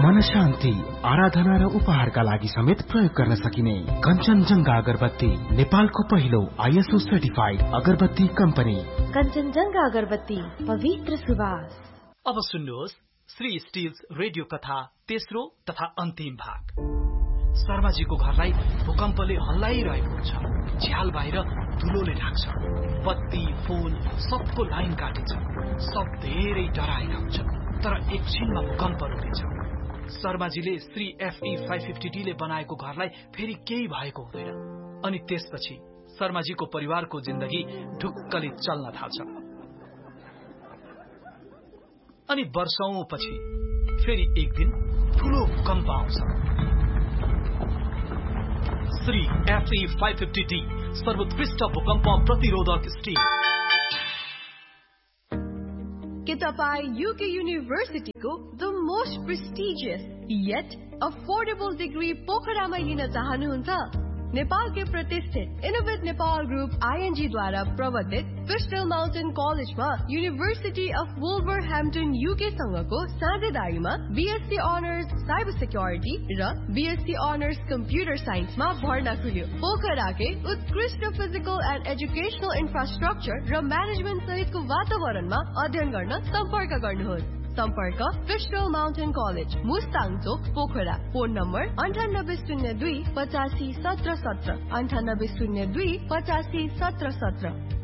मन शान्ति, आराधना र उपहारका लागि समेत प्रयोग गर्न सकिने कञ्चनजंघा अगरबत्ती, नेपालको पहिलो ISO सर्टिफाइड अगरबत्ती कम्पनी। कञ्चनजंघा अगरबत्ती, पवित्र सुवास। अब सुन्नुहोस् श्री स्टिल्स रेडियो कथा तेस्रो तथा अन्तिम भाग। शर्माजीको घरलाई भूकम्पले हल्लाइरहेको हुन्छ। झ्याल बाहिर धुलोले ढाक्छ। बत्ती, फोन सबको लाइन काटिन्छ। सब धेरै डराएका हुन्छ। तर एकछिनमा भूकम्प रोकिन्छ। शर्माजीले श्री FE 550D ले बनाएको घरलाई फेरि केही भएको हुँदैन। अनि त्यसपछि शर्माजीको परिवारको जिन्दगी ढुक्कले चल्न थाल्छ। अनि वर्षौंपछि फेरि एक दिन ठूलो भूकम्प आउँछ। श्री FE 550D सर्वोत्कृष्ट भूकम्प प्रतिरोधक स्टिल। के तपाईं UK युनिभर्सिटीको the most prestigious yet affordable degree पोखरामा लिन चाहनुहुन्छ? नेपालकै प्रतिष्ठित इनोभेट नेपाल ग्रुप ING द्वारा प्रवर्तित क्रिस्टल माउन्टेन कलेजमा university of वुल्भरह्याम्पटन UK सँगको साझेदारीमा BSc honours cyber security र BSc अनर्स कम्प्युटर साइन्समा भर्ना खुल्यो। पोखराकै उत्कृष्ट फिजिकल एन्ड एजुकेशनल इन्फ्रास्ट्रक्चर र म्यानेजमेन्ट सहितको वातावरणमा अध्ययन गर्न सम्पर्क गर्नुहोस्। सम्पर्क क्रिस्टल माउन्टेन कलेज, मुस्ताङ चोक, पोखरा। Phone number 9802 85 17 17 9802 85 17 17।